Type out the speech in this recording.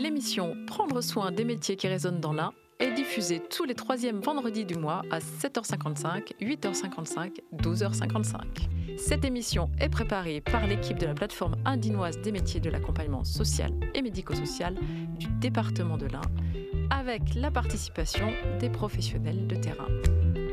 émission Prendre soin des métiers qui résonnent dans l'Ain est diffusée tous les troisièmes vendredis du mois à 7h55, 8h55, 12h55. Cette émission est préparée par l'équipe de la plateforme indinoise des métiers de l'accompagnement social et médico-social du département de l'Ain, avec la participation des professionnels de terrain.